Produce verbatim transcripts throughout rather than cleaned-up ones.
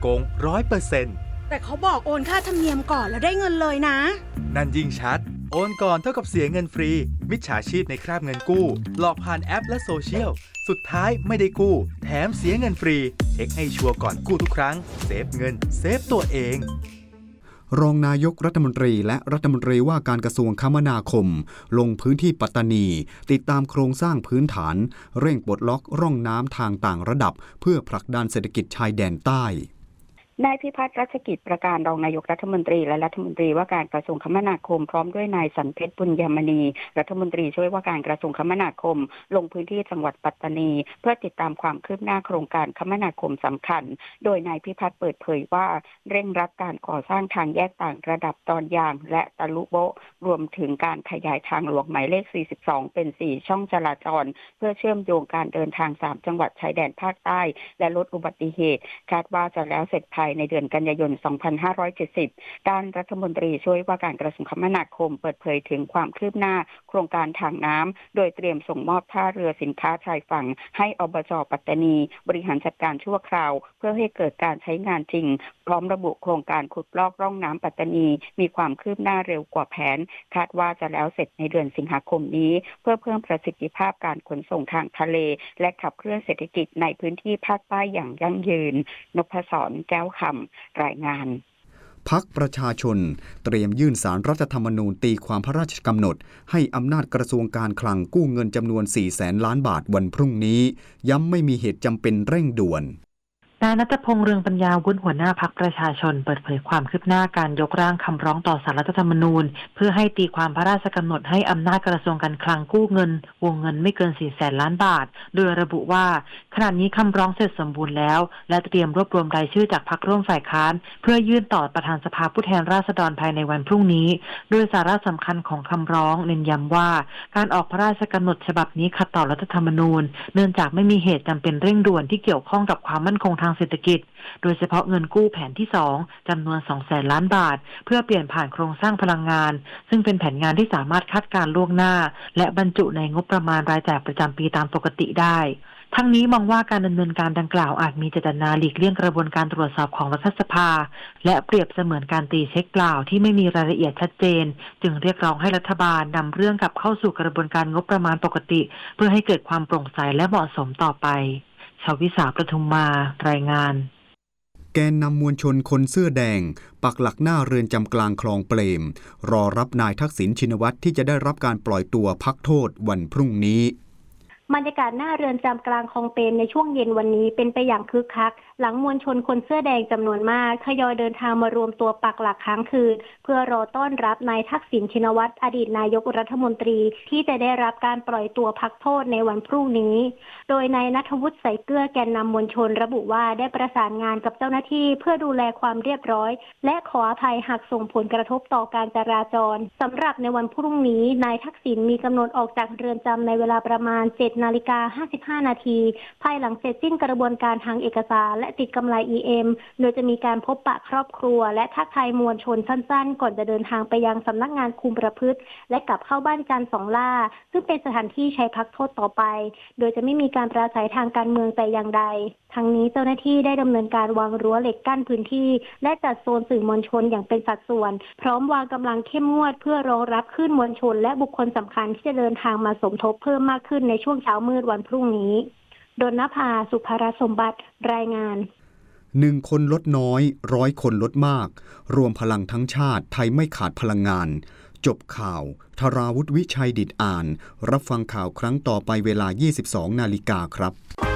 โกง ร้อยเปอร์เซ็นต์แต่เขาบอกโอนค่าธรรมเนียมก่อนแล้วได้เงินเลยนะนั่นยิ่งชัดโอนก่อนเท่ากับเสียเงินฟรีมิจฉาชีพในคราบเงินกู้หลอกผ่านแอปและโซเชียลสุดท้ายไม่ได้กู้แถมเสียเงินฟรีเช็คให้ชัวร์ก่อนกู้ทุกครั้งเซฟเงินเซฟตัวเองรองนายกรัฐมนตรีและรัฐมนตรีว่าการกระทรวงคมนาคมลงพื้นที่ปัตตานีติดตามโครงสร้างพื้นฐานเร่งปลดล็อกร่องน้ำทางต่างระดับเพื่อผลักดันเศรษฐกิจชายแดนใต้นายพิพัฒน์รัชกิจประการรองนายกรัฐมนตรีและรัฐมนตรีว่าการกระทรวงคมนาคมพร้อมด้วยนายสันเพชรบุญยมณีรัฐมนตรีช่วยว่าการกระทรวงคมนาคมลงพื้นที่จังหวัดปัตตานีเพื่อติดตามความคืบหน้าโครงการคมนาคมสำคัญโดยนายพิพัฒน์เปิดเผยว่าเร่งรัดการก่อสร้างทางแยกต่างระดับตอนยางและตะลุโบะรวมถึงการขยายทางหลวงหมายเลขสี่สิบสองเป็นสี่ช่องจราจรเพื่อเชื่อมโยงการเดินทางสามจังหวัดชายแดนภาคใต้และลดอุบัติเหตุคาดว่าจะแล้วเสร็จภายในเดือนกันยายนสองพันห้าร้อยเจ็ดสิบด้านรัฐมนตรีช่วยว่าการกระทรวงคมนาคมเปิดเผยถึงความคืบหน้าโครงการทางน้ำโดยเตรียมส่งมอบท่าเรือสินค้าชายฝั่งให้อบจ.ปัตตานีบริหารจัดการชั่วคราวเพื่อให้เกิดการใช้งานจริงพร้อมระบุโครงการขุดลอกร่องน้ำปัตตานีมีความคืบหน้าเร็วกว่าแผนคาดว่าจะแล้วเสร็จในเดือนสิงหาคมนี้เพื่อเพิ่มประสิทธิภาพการขนส่งทางทะเลและขับเคลื่อนเศรษฐกิจในพื้นที่ภาคใต้อย่างยั่งยืนนพศรแก้วคำรายงานพรรคประชาชนเตรียมยื่นศาลรัฐธรรมนูญตีความพระราชกำหนดให้อำนาจกระทรวงการคลังกู้เงินจำนวน สี่แสนล้านบาทวันพรุ่งนี้ย้ำไม่มีเหตุจำเป็นเร่งด่วนนายณัฐพงษ์ เรืองปัญญาวุฒิหัวหน้าพรรคประชาชนเปิดเผยความคืบหน้าการยกร่างคำร้องต่อศาลรัฐธรรมนูญเพื่อให้ตีความพระราชกำหนดให้อำนาจกระทรวงการคลังกู้เงินวงเงินไม่เกิน สี่แสนล้านบาทโดยระบุว่าขณะนี้คำร้องเสร็จสมบูรณ์แล้วและเตรียมรวบรวมรายชื่อจากพรรคร่วมฝ่ายค้านเพื่อยื่นต่อประธานสภาผู้แทนราษฎรภายในวันพรุ่งนี้โดยสาระสำคัญของคำร้องเน้นย้ำว่าการออกพระราชกำหนดฉบับนี้ขัดต่อรัฐธรรมนูญเนื่องจากไม่มีเหตุจำเป็นเร่งด่วนที่เกี่ยวข้องกับความมั่นคงทางเศรษฐกิจโดยเฉพาะเงินกู้แผนที่สองจำนวน สองแสนล้านบาทเพื่อเปลี่ยนผ่านโครงสร้างพลังงานซึ่งเป็นแผนงานที่สามารถคาดการณ์ล่วงหน้าและบรรจุในงบประมาณรายจ่ายประจำปีตามปกติได้ทั้งนี้มองว่าการดำเนินการดังกล่าวอาจมีเจตนาหลีกเลี่ยงกระบวนการตรวจสอบของรัฐสภาและเปรียบเสมือนการตีเช็คเปล่าที่ไม่มีรายละเอียดชัดเจนจึงเรียกร้องให้รัฐบาลนำเรื่องกลับเข้าสู่กระบวนการงบประมาณปกติเพื่อให้เกิดความโปร่งใสและเหมาะสมต่อไปชวิสาประทุมมารายงานแกนนำมวลชนคนเสื้อแดงปักหลักหน้าเรือนจำกลางคลองเปรมรอรับนายทักษิณชินวัตรที่จะได้รับการปล่อยตัวพักโทษวันพรุ่งนี้บรรยากาศหน้าเรือนจำกลางคลองเปรมในช่วงเย็นวันนี้เป็นไปอย่างคึกคักหลังมวลชนคนเสื้อแดงจำนวนมากทยอยเดินทางมารวมตัวปักหลักค้างคืนเพื่อรอต้อนรับนายทักษิณชินวัตรอดีตนายกรัฐมนตรีที่จะได้รับการปล่อยตัวพักโทษในวันพรุ่งนี้โดยนายณัฐวุฒิใสเกลือแกนนำมวลชนระบุว่าได้ประสานงานกับเจ้าหน้าที่เพื่อดูแลความเรียบร้อยและขออภัยหากส่งผลกระทบต่อการจราจรสำหรับในวันพรุ่งนี้นายทักษิณมีกำหนดออกจากเรือนจำในเวลาประมาณ เจ็ดนาฬิกาห้าสิบห้านาทีภายหลังเสร็จสิ้นกระบวนการทางเอกสารและติดกำไร อี เอ็ม โดยจะมีการพบปะครอบครัวและทักทายมวลชนสั้นๆก่อนจะเดินทางไปยังสำนักงานคุมประพฤติและกลับเข้าบ้านจันทร์สองล่าซึ่งเป็นสถานที่ใช้พักโทษต่อไปโดยจะไม่มีการปราศัยทางการเมืองแต่อย่างใดทั้งนี้เจ้าหน้าที่ได้ดำเนินการวางรั้วเหล็กกั้นพื้นที่และจัดโซนสื่อมวลชนอย่างเป็นสัดส่วนพร้อมวางกำลังเข้มงวดเพื่อรองรับคลื่นมวลชนและบุคคลสำคัญที่จะเดินทางมาสมทบเพิ่มมากขึ้นในช่วงเช้ามืดวันพรุ่งนี้ดลนภาสุภรสมบัติรายงานหนึ่งคนลดน้อยร้อยคนลดมากรวมพลังทั้งชาติไทยไม่ขาดพลังงานจบข่าวธราวุฒิวิชัยดิษฐ์อ่านรับฟังข่าวครั้งต่อไปเวลา ยี่สิบสองนาฬิกาครับ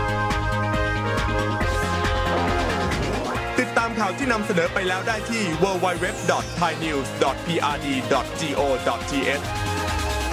ติดตามข่าวที่นำเสนอไปแล้วได้ที่ ดับเบิลยู ดับเบิลยู ดับเบิลยู ดอท ไทยนิวส์ ดอท พี อาร์ ดี ดอท จี โอ ดอท ที เอช